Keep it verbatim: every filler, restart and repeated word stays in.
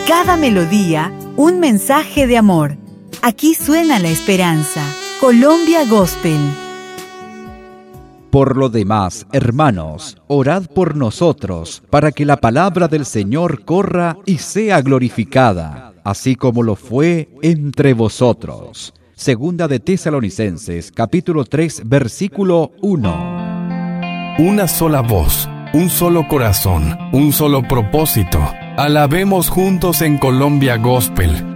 cada melodía, un mensaje de amor. Aquí suena la esperanza. Colombia Gospel. Por lo demás, hermanos, orad por nosotros, para que la palabra del Señor corra y sea glorificada, así como lo fue entre vosotros. Segunda de Tesalonicenses, capítulo tres, versículo uno. Una sola voz, un solo corazón, un solo propósito. Alabemos juntos en Colombia Gospel.